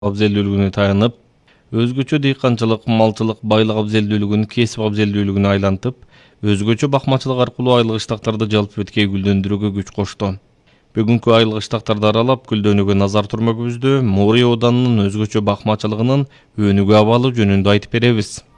абзелдүүлүгүнө таянып, өзгөчө дыйканчылык, малчылык, байлык абзелдүүлүгүн кесип абзелдүүлүгүнө айлантып, өзгөчө бакмачылык аркылуу айлык ыштактарды жалпы беткей гүлдөндүрүүгө күч кошту. Бүгүнкү айлык ыштактарды аралап, гүлдөнүүгө назар турмөгүбүздө Мурия Оданынын өзгөчө бакмачылыгынын өнүгүү абалы жөнүндө айтып беребиз.